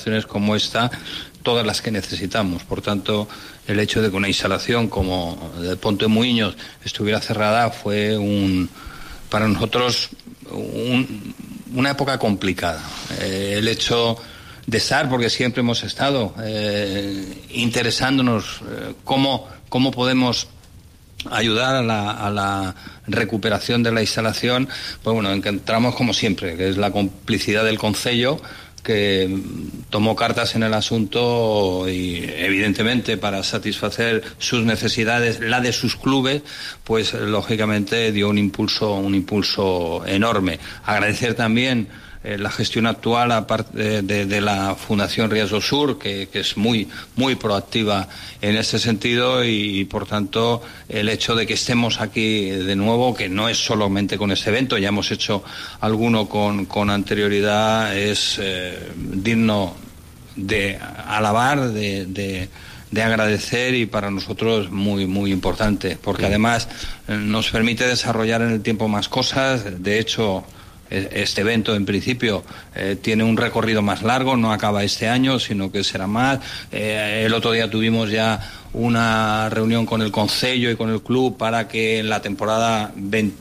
como esta, todas las que necesitamos. Por tanto, el hecho de que una instalación como de Ponte Muiños estuviera cerrada fue para nosotros una época complicada. El hecho de estar, porque siempre hemos estado interesándonos cómo podemos ayudar a la recuperación de la instalación, pues bueno, encontramos como siempre, que es la complicidad del concello, que tomó cartas en el asunto y evidentemente para satisfacer sus necesidades, la de sus clubes, pues lógicamente dio un impulso enorme. Agradecer también la gestión actual aparte de la Fundación Riesgo Sur, que es muy proactiva en ese sentido, y por tanto el hecho de que estemos aquí de nuevo, que no es solamente con este evento, ya hemos hecho alguno con anterioridad, es digno de alabar, de agradecer, y para nosotros muy importante, porque además nos permite desarrollar en el tiempo más cosas. De hecho, este evento en principio tiene un recorrido más largo, no acaba este año, sino que será más. El otro día tuvimos ya una reunión con el concello y con el club para que en la temporada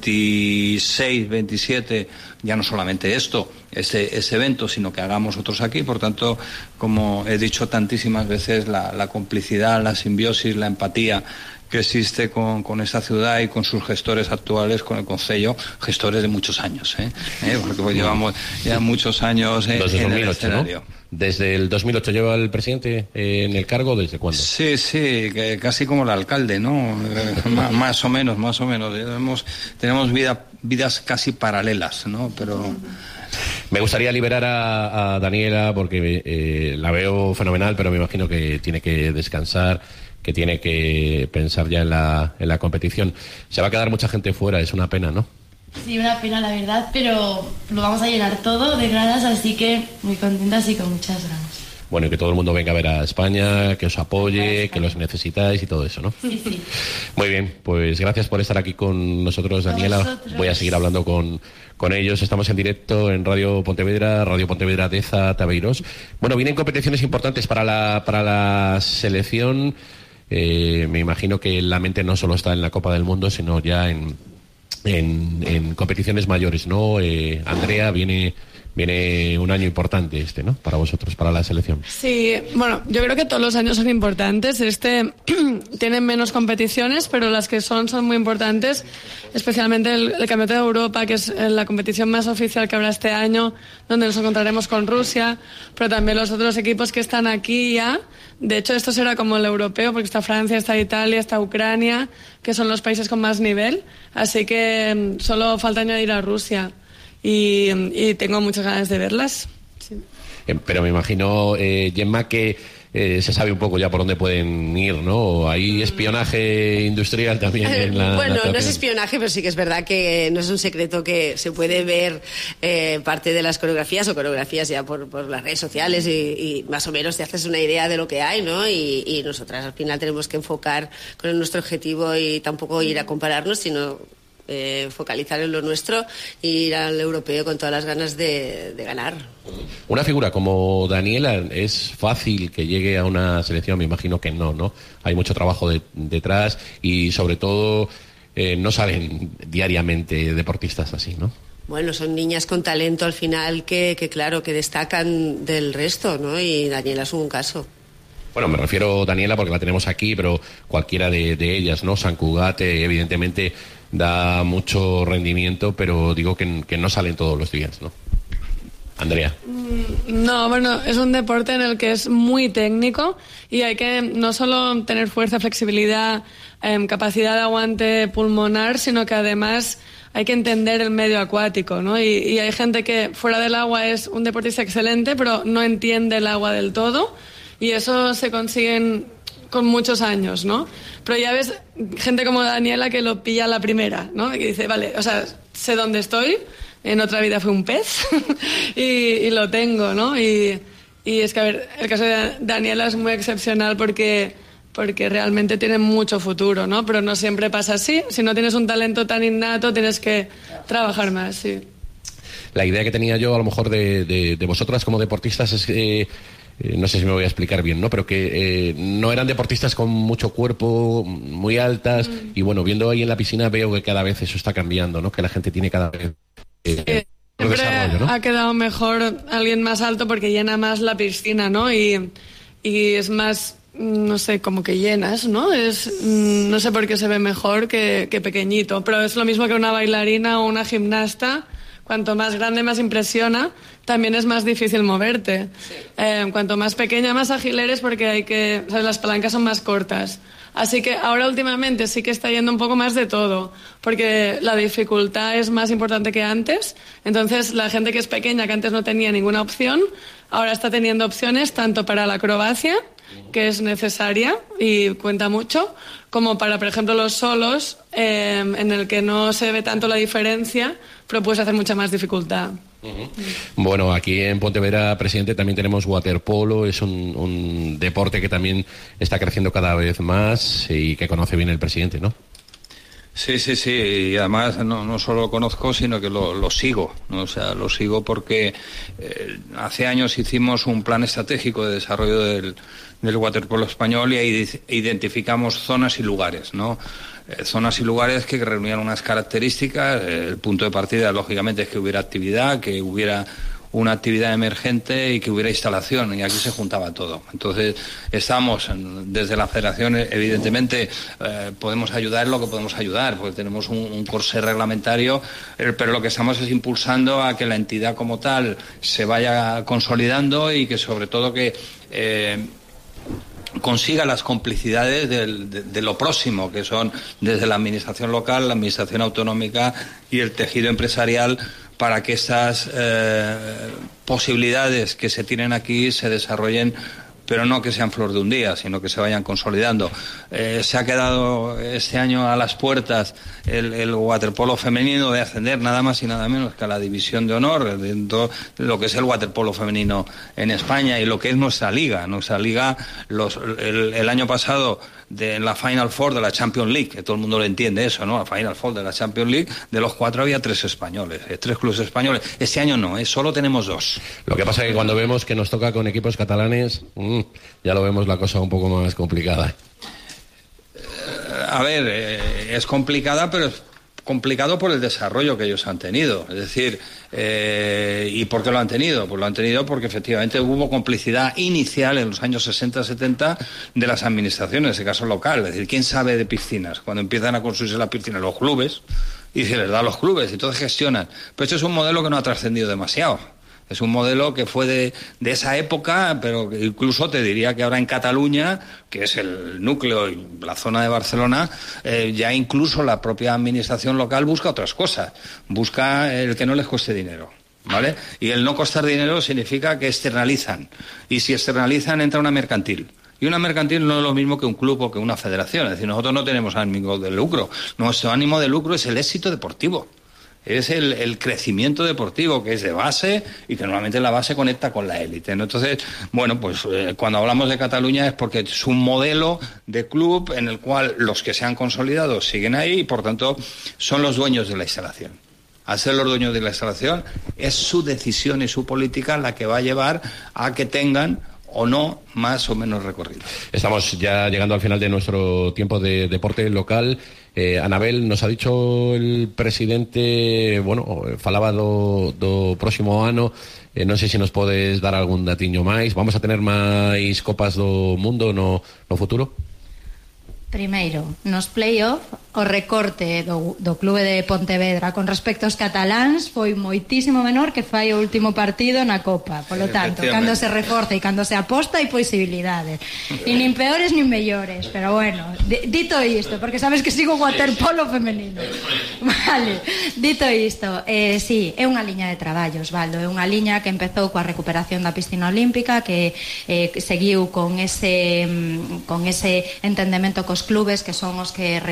26-27 ya no solamente ese evento, sino que hagamos otros aquí. Por tanto, como he dicho tantísimas veces, la complicidad, la simbiosis, la empatía que existe con esta ciudad y con sus gestores actuales, con el concello, gestores de muchos años, porque pues llevamos ya muchos años en el escenario. ¿No? ¿Desde el 2008 lleva el presidente en el cargo? ¿Desde cuándo? Sí, que casi como el alcalde, ¿no? más o menos. Tenemos vidas casi paralelas, ¿no? Pero me gustaría liberar a Daniela, porque la veo fenomenal, pero me imagino que tiene que descansar, que tiene que pensar ya en la competición. Se va a quedar mucha gente fuera, es una pena, ¿no? Sí, una pena, la verdad, pero lo vamos a llenar todo de gradas, así que muy contentas y con muchas ganas. Bueno, y que todo el mundo venga a ver a España, que os apoye, que los necesitáis y todo eso, ¿no? Sí. Muy bien, pues gracias por estar aquí con nosotros, Daniela. Voy a seguir hablando con ellos. Estamos en directo en Radio Pontevedra Deza Tabeiros. Bueno, vienen competiciones importantes para la selección. Me imagino que la mente no solo está en la Copa del Mundo, sino ya en competiciones mayores, ¿no? Andrea, viene un año importante ¿no? Para vosotros, para la selección. Sí, bueno, yo creo que todos los años son importantes. Tienen menos competiciones, pero las que son muy importantes, especialmente el Campeonato de Europa, que es la competición más oficial que habrá este año, donde nos encontraremos con Rusia, pero también los otros equipos que están aquí ya. De hecho, esto será como el europeo, porque está Francia, está Italia, está Ucrania, que son los países con más nivel, así que solo falta añadir a Rusia. Y tengo muchas ganas de verlas. Sí. Pero me imagino, Gemma, que se sabe un poco ya por dónde pueden ir, ¿no? Hay espionaje industrial también en la... Bueno, no es espionaje, pero sí que es verdad que no es un secreto que se puede ver parte de las coreografías o coreografías ya por las redes sociales y más o menos te haces una idea de lo que hay, ¿no? Y nosotras al final tenemos que enfocar con nuestro objetivo y tampoco ir a compararnos, sino focalizar en lo nuestro e ir al europeo con todas las ganas de ganar. Una figura como Daniela, ¿es fácil que llegue a una selección? Me imagino que no. Hay mucho trabajo detrás y sobre todo no salen diariamente deportistas así, ¿no? Bueno, son niñas con talento al final que claro, que destacan del resto, ¿no? Y Daniela es un caso. Bueno, me refiero a Daniela porque la tenemos aquí, pero cualquiera de ellas, ¿no? Sant Cugat, evidentemente da mucho rendimiento, pero digo que no salen todos los días, ¿no? Andrea. No, bueno, es un deporte en el que es muy técnico y hay que no solo tener fuerza, flexibilidad, capacidad de aguante pulmonar, sino que además hay que entender el medio acuático, ¿no? Y hay gente que fuera del agua es un deportista excelente, pero no entiende el agua del todo, y eso se consiguen con muchos años, ¿no? Pero ya ves gente como Daniela que lo pilla a la primera, ¿no? Y que dice, vale, o sea, sé dónde estoy, en otra vida fui un pez y lo tengo, ¿no? Y es que, a ver, el caso de Daniela es muy excepcional porque realmente tiene mucho futuro, ¿no? Pero no siempre pasa así. Si no tienes un talento tan innato, tienes que trabajar más, sí. La idea que tenía yo, a lo mejor, de vosotras como deportistas es que no sé si me voy a explicar bien, ¿no? Pero que no eran deportistas con mucho cuerpo, muy altas, y bueno, viendo ahí en la piscina veo que cada vez eso está cambiando, ¿no? Que la gente tiene cada vez... Siempre desarrollo, ¿no? ha quedado mejor alguien más alto porque llena más la piscina, ¿no? Y es más, no sé, como que llenas, ¿no? No sé por qué se ve mejor que pequeñito, pero es lo mismo que una bailarina o una gimnasta. Cuanto más grande, más impresiona, también es más difícil moverte. Sí. Cuanto más pequeña, más ágil eres porque ¿sabes? Las palancas son más cortas. Así que ahora últimamente sí que está yendo un poco más de todo, porque la dificultad es más importante que antes. Entonces la gente que es pequeña, que antes no tenía ninguna opción, ahora está teniendo opciones tanto para la acrobacia, que es necesaria y cuenta mucho, como para, por ejemplo, los solos, en el que no se ve tanto la diferencia, pero puedes hacer mucha más dificultad. Bueno, aquí en Pontevedra, presidente, también tenemos waterpolo. Es un deporte que también está creciendo cada vez más y que conoce bien el presidente, ¿no? Sí, y además no solo lo conozco, sino que lo sigo, ¿no? O sea, lo sigo porque hace años hicimos un plan estratégico de desarrollo del waterpolo español y ahí identificamos zonas y lugares, ¿no? Zonas y lugares que reunían unas características. El punto de partida, lógicamente, es que hubiera actividad, que hubiera una actividad emergente y que hubiera instalación, y aquí se juntaba todo. Entonces, estamos desde la federación, evidentemente, podemos ayudar en lo que podemos ayudar, porque tenemos un corsé reglamentario, pero lo que estamos es impulsando a que la entidad como tal se vaya consolidando y que, sobre todo, que consiga las complicidades de lo próximo, que son desde la administración local, la administración autonómica y el tejido empresarial, para que estas posibilidades que se tienen aquí se desarrollen, pero no que sean flor de un día, sino que se vayan consolidando. Se ha quedado este año a las puertas el waterpolo femenino de ascender nada más y nada menos que a la división de honor, dentro de lo que es el waterpolo femenino en España y lo que es nuestra liga. Nuestra liga, el año pasado, en la Final Four de la Champions League, que todo el mundo lo entiende eso, ¿no? La Final Four de la Champions League, de los 4 había 3 españoles, 3 clubes españoles. Este año no, solo tenemos 2. Lo que pasa es que cuando vemos que nos toca con equipos catalanes, ya lo vemos la cosa un poco más complicada. A ver, es complicada, pero es complicado por el desarrollo que ellos han tenido. Es decir, ¿y por qué lo han tenido? Pues lo han tenido porque efectivamente hubo complicidad inicial en los años 60-70 de las administraciones, en ese caso local. Es decir, ¿quién sabe de piscinas? Cuando empiezan a construirse las piscinas, los clubes, y se les da a los clubes, y entonces gestionan. Pero esto es un modelo que no ha trascendido demasiado. Es un modelo que fue de esa época, pero incluso te diría que ahora en Cataluña, que es el núcleo y la zona de Barcelona, ya incluso la propia administración local busca otras cosas. Busca el que no les cueste dinero, ¿vale? Y el no costar dinero significa que externalizan. Y si externalizan, entra una mercantil. Y una mercantil no es lo mismo que un club o que una federación. Es decir, nosotros no tenemos ánimo de lucro. Nuestro ánimo de lucro es el éxito deportivo. Es el crecimiento deportivo, que es de base y que normalmente la base conecta con la élite, ¿no? Entonces, bueno, pues cuando hablamos de Cataluña es porque es un modelo de club en el cual los que se han consolidado siguen ahí y, por tanto, son los dueños de la instalación. Al ser los dueños de la instalación, es su decisión y su política la que va a llevar a que tengan o no más o menos recorrido. Estamos ya llegando al final de nuestro tiempo de deporte local. Anabel, nos ha dicho el presidente, bueno, falaba do próximo ano, non sei se nos podes dar algún datiño máis. Vamos a tener máis copas do mundo no futuro? Primeiro, nos play-off, o recorte do clube de Pontevedra con respecto aos cataláns foi moitísimo menor que fai o último partido na Copa. Por lo tanto, cando se reforza e cando se aposta hai posibilidades. E nin peores nin mellores. Pero bueno, dito isto, porque sabes que sigo waterpolo femenino. Vale, dito isto, sí, é unha liña de traballo, Osvaldo. É unha liña que empezou coa recuperación da piscina olímpica, que seguiu con ese entendemento cos clubes, que son os que realmente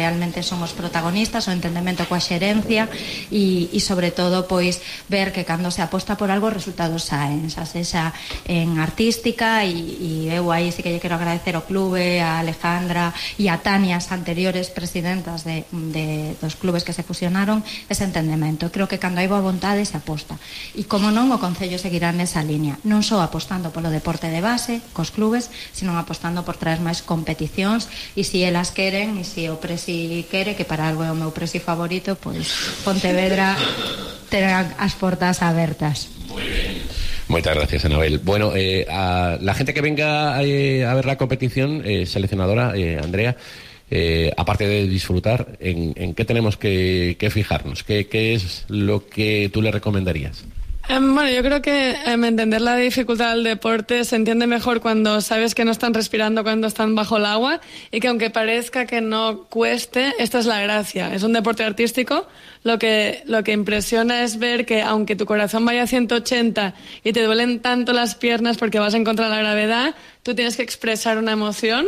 son os protagonistas, o entendemento coa xerencia e sobre todo pois ver que cando se aposta por algo os resultados saen, xa sexa en artística e eu aí sí que lle quero agradecer ao clube, a Alejandra e a Tania, as anteriores presidentas dos clubes que se fusionaron, ese entendemento. Creo que cando hai boa vontade se aposta e como non o Concello seguirá nesa liña, non só apostando polo deporte de base cos clubes, sino apostando por traer máis competicións e se elas queren e se o Presi quere, que para algo é o meu Presi favorito, pois Pontevedra terá as portas abertas. Muy bien. Muchas gracias, Anabel. Bueno, a la gente que venga a ver la competición, seleccionadora, Andrea, aparte de disfrutar, ¿en qué tenemos que fijarnos? ¿Qué es lo que tú le recomendarías? Bueno, yo creo que entender la dificultad del deporte se entiende mejor cuando sabes que no están respirando cuando están bajo el agua y que aunque parezca que no cueste, esta es la gracia. Es un deporte artístico. Lo que impresiona es ver que aunque tu corazón vaya a 180 y te duelen tanto las piernas porque vas en contra de la gravedad, tú tienes que expresar una emoción.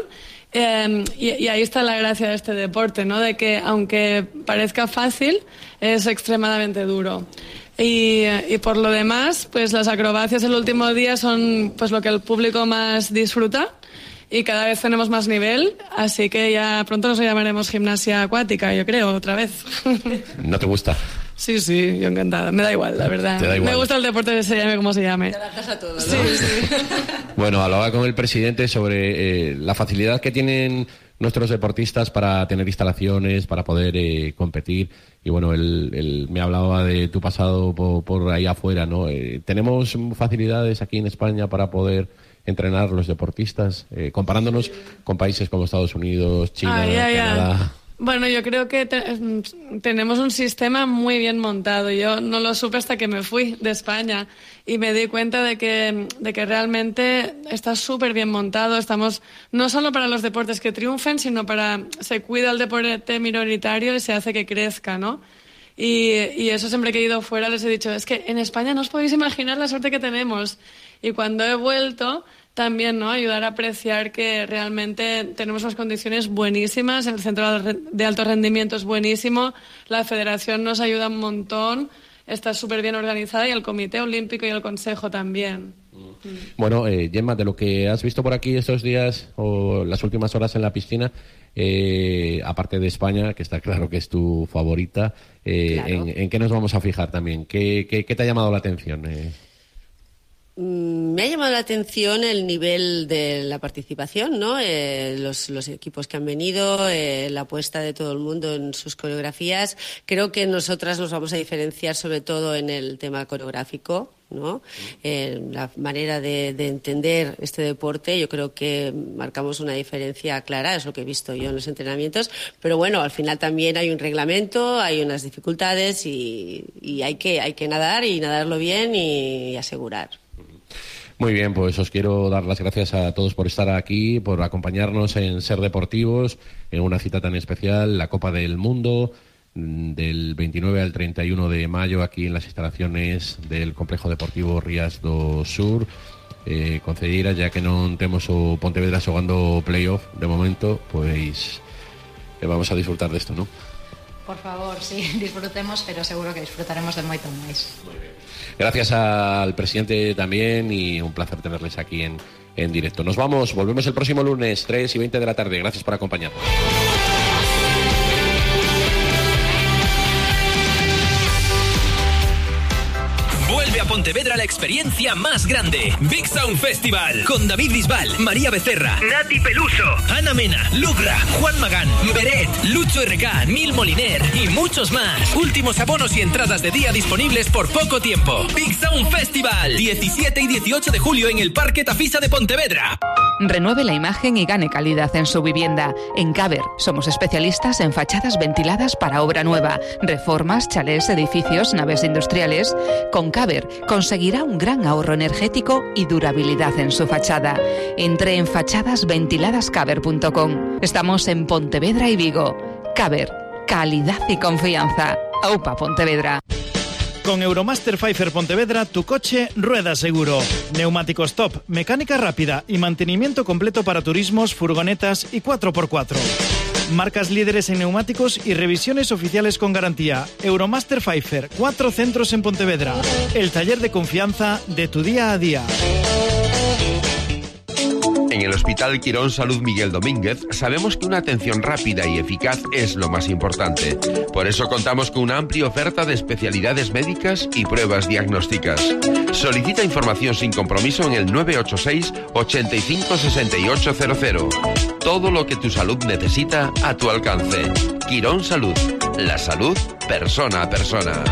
Y ahí está la gracia de este deporte, ¿no? De que aunque parezca fácil, es extremadamente duro. Y por lo demás, pues las acrobacias el último día son pues lo que el público más disfruta y cada vez tenemos más nivel, así que ya pronto nos llamaremos gimnasia acuática, yo creo, otra vez. ¿No te gusta? Sí, yo encantada. Me da igual, la verdad. ¿Te da igual? Me gusta el deporte, se llame como se llame. Te adaptas a todo, ¿no? Sí. Bueno, hablaba con el presidente sobre la facilidad que tienen nuestros deportistas para tener instalaciones, para poder competir. Y bueno, él me hablaba de tu pasado por ahí afuera, ¿no? ¿Tenemos facilidades aquí en España para poder entrenar los deportistas? Comparándonos con países como Estados Unidos, China, Canadá... Bueno, yo creo que tenemos un sistema muy bien montado. Yo no lo supe hasta que me fui de España y me di cuenta de que realmente está súper bien montado. Estamos no solo para los deportes que triunfen, sino se cuida el deporte minoritario y se hace que crezca, ¿no? Y eso siempre que he ido fuera les he dicho, es que en España no os podéis imaginar la suerte que tenemos. Y cuando he vuelto... También, ¿no? Ayudar a apreciar que realmente tenemos unas condiciones buenísimas, el centro de alto rendimiento es buenísimo, la federación nos ayuda un montón, está súper bien organizada y el Comité Olímpico y el Consejo también. Bueno, Gemma, de lo que has visto por aquí estos días o las últimas horas en la piscina, aparte de España, que está claro que es tu favorita, claro. ¿En qué nos vamos a fijar también? ¿Qué te ha llamado la atención? Me ha llamado la atención el nivel de la participación, ¿no? Los equipos que han venido, la apuesta de todo el mundo en sus coreografías. Creo que nosotras nos vamos a diferenciar sobre todo en el tema coreográfico, ¿no? La manera de entender este deporte, yo creo que marcamos una diferencia clara, es lo que he visto yo en los entrenamientos, pero bueno, al final también hay un reglamento, hay unas dificultades y hay que nadar y nadarlo bien y asegurar. Muy bien, pues os quiero dar las gracias a todos por estar aquí, por acompañarnos en Ser Deportivos, en una cita tan especial, la Copa del Mundo, del 29 al 31 de mayo, aquí en las instalaciones del Complejo Deportivo Rías do Sur. Concelleira, ya que non temos o Pontevedra xogando playoff de momento, pues vamos a disfrutar de esto, ¿no? Por favor, sí, disfrutemos, pero seguro que disfrutaremos de moito máis. Muy bien. Gracias al presidente también y un placer tenerles aquí en directo. Nos vamos, volvemos el próximo lunes, 3:20 de la tarde. Gracias por acompañarnos. Vuelve a Pontevedra la experiencia más grande. Big Sound Festival. Con David Bisbal, María Becerra, Nati Peluso, Ana Mena, Lugra, Juan Magán, Beret, Lucho RK, Nil Moliner y muchos más. Últimos abonos y entradas de día disponibles por poco tiempo. Big Sound Festival. 17 y 18 de julio en el Parque Tafisa de Pontevedra. Renueve la imagen y gane calidad en su vivienda. En Caber somos especialistas en fachadas ventiladas para obra nueva, reformas, chalés, edificios, naves industriales. Con Caber conseguirá un gran ahorro energético y durabilidad en su fachada. Entre en fachadasventiladascaber.com. Estamos en Pontevedra y Vigo. Caber, calidad y confianza. Aupa Pontevedra. Con Euromaster Pfeiffer Pontevedra, tu coche rueda seguro. Neumáticos top, mecánica rápida y mantenimiento completo para turismos, furgonetas y 4x4. Marcas líderes en neumáticos y revisiones oficiales con garantía. Euromaster Pfeiffer, 4 centros en Pontevedra. El taller de confianza de tu día a día. En el Hospital Quirón Salud Miguel Domínguez sabemos que una atención rápida y eficaz es lo más importante. Por eso contamos con una amplia oferta de especialidades médicas y pruebas diagnósticas. Solicita información sin compromiso en el 986 85 6800. Todo lo que tu salud necesita a tu alcance. Quirón Salud. La salud persona a persona.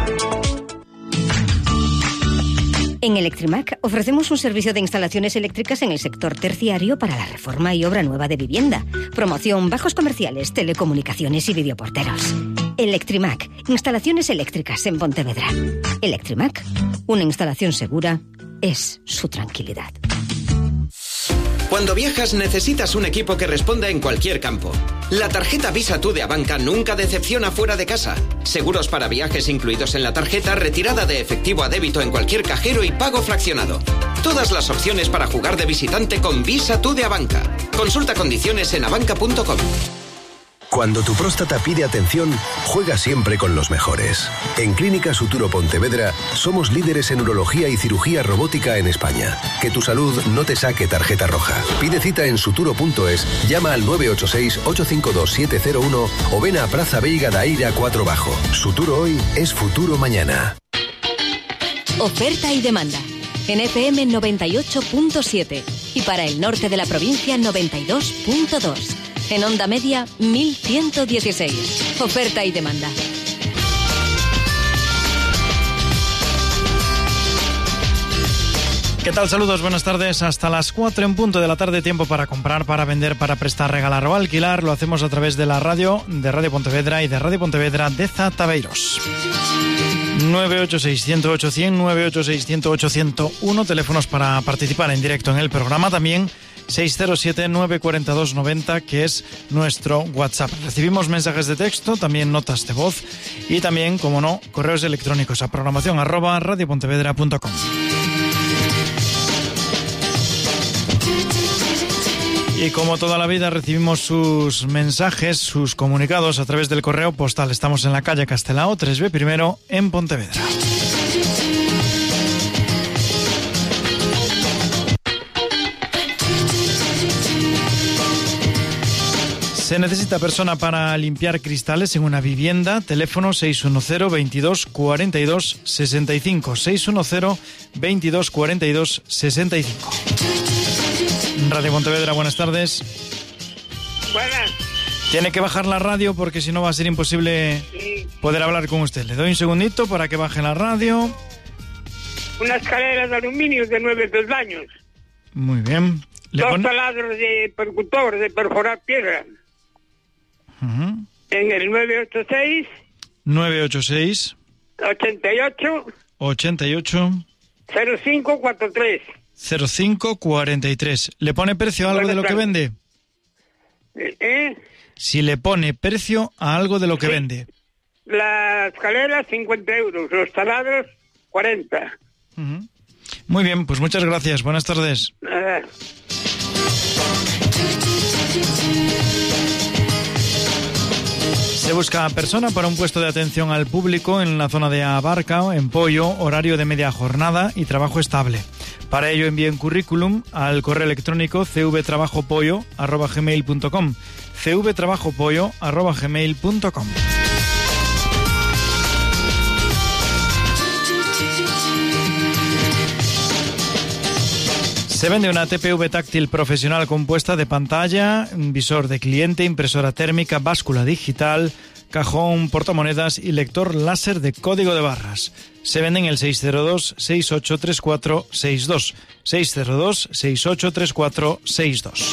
En Electrimac ofrecemos un servicio de instalaciones eléctricas en el sector terciario para la reforma y obra nueva de vivienda, promoción, bajos comerciales, telecomunicaciones y videoporteros. Electrimac, instalaciones eléctricas en Pontevedra. Electrimac, una instalación segura es su tranquilidad. Cuando viajas necesitas un equipo que responda en cualquier campo. La tarjeta Visa Tú de Abanca nunca decepciona fuera de casa. Seguros para viajes incluidos en la tarjeta, retirada de efectivo a débito en cualquier cajero y pago fraccionado. Todas las opciones para jugar de visitante con Visa Tú de Abanca. Consulta condiciones en abanca.com. Cuando tu próstata pide atención, juega siempre con los mejores. En Clínica Suturo Pontevedra somos líderes en urología y cirugía robótica en España. Que tu salud no te saque tarjeta roja. Pide cita en suturo.es, llama al 986-852-701 o ven a Praza Veiga da Eira 4 Bajo. Suturo hoy es futuro mañana. Oferta y demanda. En FM 98.7 y para el norte de la provincia 92.2. En onda media, 1116. Oferta y demanda. ¿Qué tal? Saludos, buenas tardes. Hasta las 4 en punto de la tarde, tiempo para comprar, para vender, para prestar, regalar o alquilar. Lo hacemos a través de la radio, de Radio Pontevedra y de Radio Pontevedra de Zataveiros. 986-108-100, 986-108-101, teléfonos para participar en directo en el programa. También 607-942-90, que es nuestro WhatsApp. Recibimos mensajes de texto, también notas de voz y también, como no, correos electrónicos a programación@radiopontevedra.com. Y como toda la vida recibimos sus mensajes, sus comunicados a través del correo postal. Estamos en la calle Castelao, 3B primero, en Pontevedra. Se necesita persona para limpiar cristales en una vivienda. Teléfono 610 22 42 65. 610 22 42 65. Radio Pontevedra, buenas tardes. Buenas. Tiene que bajar la radio porque si no va a ser imposible poder hablar con usted. Le doy un segundito para que baje la radio. Unas escaleras de aluminio de 9 peldaños. Muy bien. Dos taladros de percutor, de perforar piedra. Uh-huh. En el 986 88 0543 0543. ¿Le pone precio a algo de lo que vende? Si le pone precio a algo de lo que vende. La escalera 50 euros, los taladros 40. Uh-huh. Muy bien, pues muchas gracias. Buenas tardes. Se busca persona para un puesto de atención al público en la zona de Abarca, en Poio, horario de media jornada y trabajo estable. Para ello envíen currículum al correo electrónico cvtrabajopoio@gmail.com, cvtrabajopoio@gmail.com. Se vende una TPV táctil profesional compuesta de pantalla, visor de cliente, impresora térmica, báscula digital, cajón, portamonedas y lector láser de código de barras. Se vende en el 602-683462. 602-683462.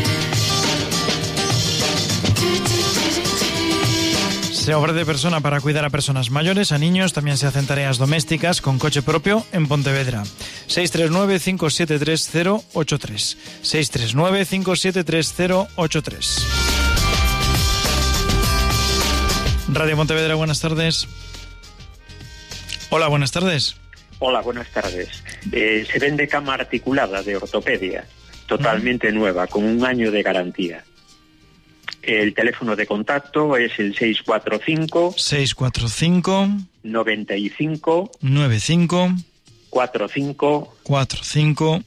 Se ofrece persona para cuidar a personas mayores, a niños, también se hacen tareas domésticas con coche propio en Pontevedra. 639-573083. 639-573083. Radio Pontevedra, buenas tardes. Hola, buenas tardes. Hola, buenas tardes. Se vende cama articulada de ortopedia, totalmente nueva, con 1 año de garantía. El teléfono de contacto es el 645 95 45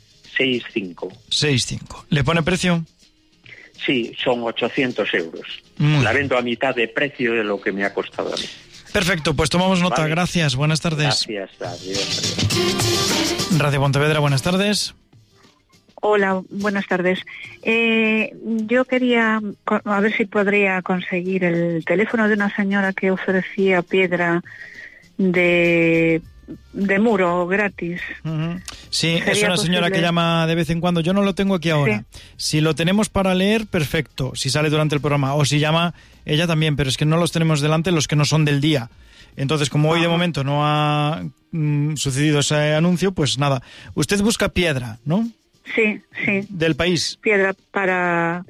65. ¿Le pone precio? Sí, son 800 euros. La vendo a mitad de precio de lo que me ha costado a mí. Perfecto, pues tomamos nota. Vale. Gracias, buenas tardes. Gracias, adiós. Radio Pontevedra, buenas tardes. Hola, buenas tardes. Yo quería a ver si podría conseguir el teléfono de una señora que ofrecía piedra de muro gratis. Sí, es una señora que llama de vez en cuando. Yo no lo tengo aquí ahora. Sí. Si lo tenemos para leer, perfecto, si sale durante el programa, o si llama ella también, pero es que no los tenemos delante los que no son del día. Entonces, como hoy de momento no ha sucedido ese anuncio, pues nada. Usted busca piedra, ¿no? Sí. ¿Del país? Piedra para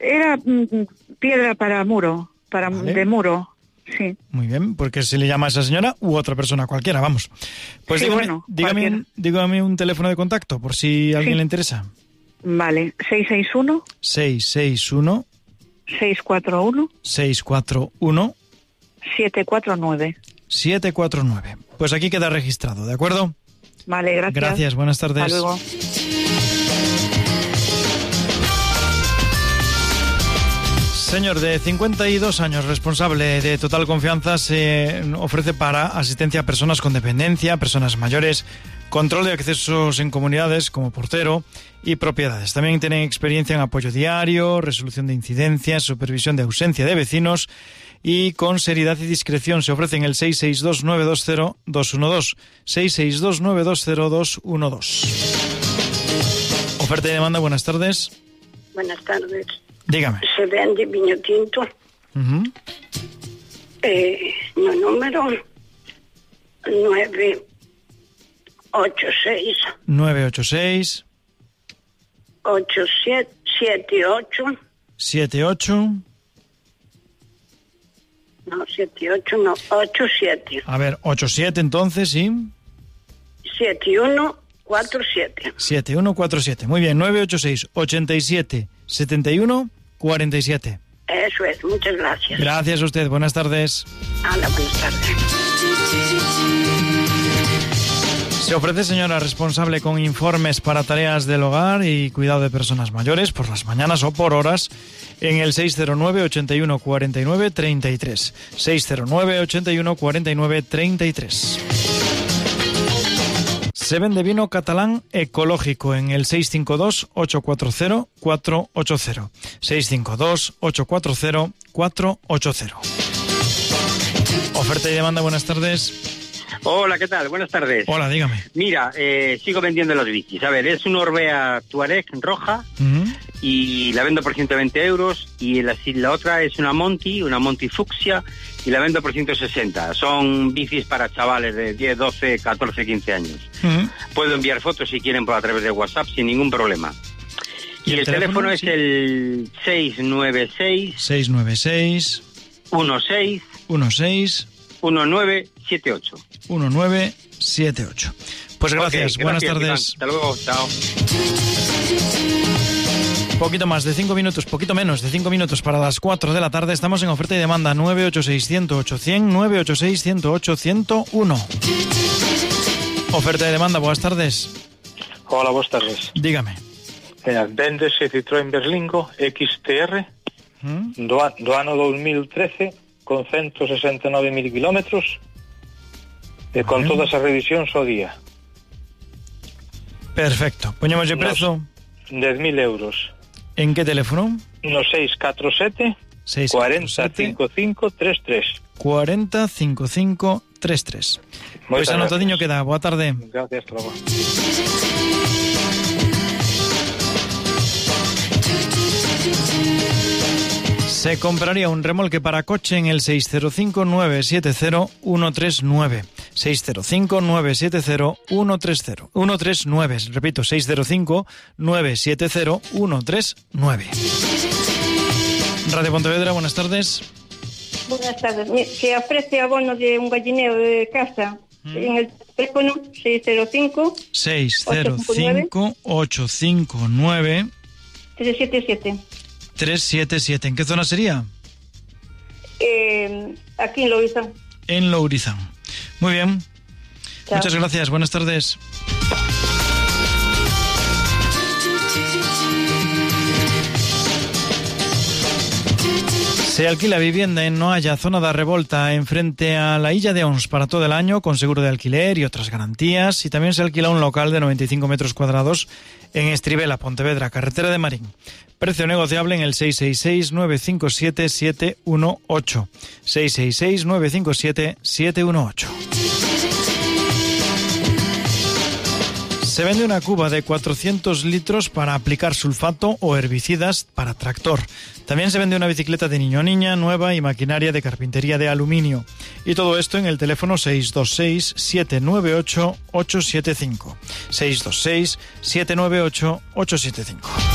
muro, ¿vale? De muro. Sí. Muy bien, porque se le llama a esa señora u otra persona cualquiera, vamos. Pues sí, dígame un teléfono de contacto, por si a alguien le interesa. Vale, 661 641 749. Pues aquí queda registrado, ¿de acuerdo? Vale, gracias. Gracias, buenas tardes. Hasta luego. Señor de 52 años, responsable de Total Confianza, se ofrece para asistencia a personas con dependencia, personas mayores, control de accesos en comunidades como portero y propiedades. También tienen experiencia en apoyo diario, resolución de incidencias, supervisión de ausencia de vecinos y con seriedad y discreción. Se ofrece en el 662-920-212. 662-920-212. Oferta y demanda, buenas tardes. Buenas tardes. Dígame. Se vende viño tinto. No número 986. 986. 78. 78. No, 78 no, 87. A ver, 87 entonces, ¿sí? 7147. 7147. Muy bien, 986 87 71 47. Eso es, muchas gracias. Gracias a usted, buenas tardes. Hola, buenas tardes. Se ofrece, señora, responsable con informes para tareas del hogar y cuidado de personas mayores por las mañanas o por horas en el 609 81 49 33. 609 81 49 33. Se vende vino catalán ecológico en el 652-840-480. 652-840-480. Oferta y demanda, buenas tardes. Hola, ¿qué tal? Buenas tardes. Hola, dígame. Mira, sigo vendiendo los bicis. A ver, es una Orbea Touareg roja y la vendo por 120 euros y la otra es una Monty fucsia y la vendo por 160. Son bicis para chavales de 10, 12, 14, 15 años. Puedo enviar fotos si quieren a través de WhatsApp sin ningún problema. Y el teléfono es el 696 16 1978. 1978. Pues gracias, Okay, buenas gracias, tardes. Iván. Hasta luego, chao. Poquito más de 5 minutos, poquito menos de 5 minutos para las 4 de la tarde. Estamos en oferta y demanda 986-108-100, 986-108-101. Oferta y demanda, buenas tardes. Hola, buenas tardes. Dígame. Véndese Citroën Berlingo XTR do ano 2013 con 169.000 kilómetros e con todas as revisións ao día. Perfecto. Poñemos de prezo 10.000 euros. ¿En qué teléfono? No 647 405533. 405533. Pois anotadiño queda. Boa tarde. Gracias, Trova. Se compraría un remolque para coche en el 605-970-139. 605-970-139. Repito, 605-970-139. Radio Pontevedra, buenas tardes. Buenas tardes. Se ofrece abono de un gallineo de casa en el teléfono 605 859 377. 377. ¿En qué zona sería? Aquí en Lourizán. En Lourizán. Muy bien. Chao. Muchas gracias. Buenas tardes. Se alquila vivienda en Noalla, zona de Revolta, enfrente a la Illa de Ons para todo el año, con seguro de alquiler y otras garantías. Y también se alquila un local de 95 metros cuadrados en Estribela, Pontevedra, carretera de Marín. Precio negociable en el 666-957-718. 666-957-718. Se vende una cuba de 400 litros para aplicar sulfato o herbicidas para tractor. También se vende una bicicleta de niño o niña nueva y maquinaria de carpintería de aluminio. Y todo esto en el teléfono 626-798-875. 626-798-875.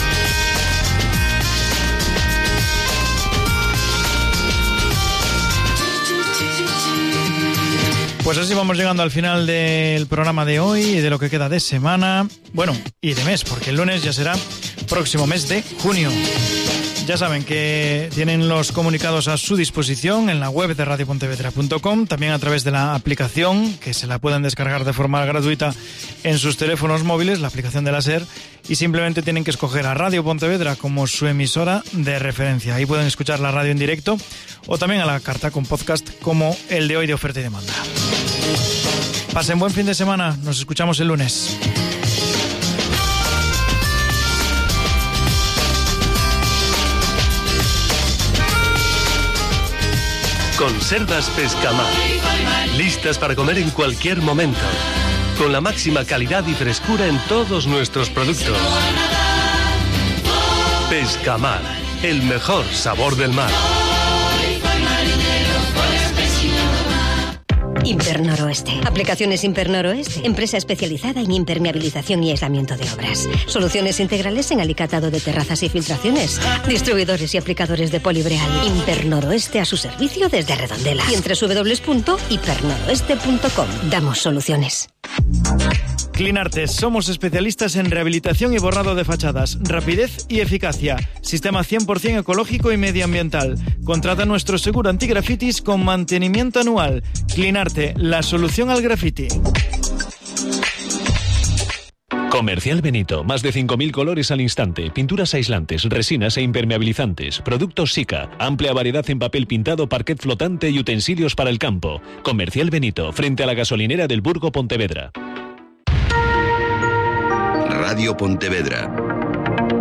Pues así vamos llegando al final del programa de hoy y de lo que queda de semana, bueno, y de mes, porque el lunes ya será próximo mes de junio. Ya saben que tienen los comunicados a su disposición en la web de radiopontevedra.com, también a través de la aplicación, que se la pueden descargar de forma gratuita en sus teléfonos móviles, la aplicación de la SER, y simplemente tienen que escoger a Radio Pontevedra como su emisora de referencia. Ahí pueden escuchar la radio en directo o también a la carta con podcast como el de hoy de Oferta y Demanda. Pasen buen fin de semana, nos escuchamos el lunes. Conservas Pescamar. Listas para comer en cualquier momento. Con la máxima calidad y frescura en todos nuestros productos. Pescamar, el mejor sabor del mar. Impernoroeste. Aplicaciones Impernoroeste. Empresa especializada en impermeabilización y aislamiento de obras. Soluciones integrales en alicatado de terrazas y filtraciones. Distribuidores y aplicadores de Polibreal. Impernoroeste a su servicio desde Redondela. Y en www.hipernoroeste.com. Damos soluciones. Clinarte, somos especialistas en rehabilitación y borrado de fachadas, rapidez y eficacia, sistema 100% ecológico y medioambiental. Contrata nuestro seguro antigrafitis con mantenimiento anual. Clinarte, la solución al graffiti. Comercial Benito, más de 5.000 colores al instante, pinturas aislantes, resinas e impermeabilizantes, productos Sika, amplia variedad en papel pintado, parquet flotante y utensilios para el campo. Comercial Benito, frente a la gasolinera del Burgo Pontevedra. Radio Pontevedra.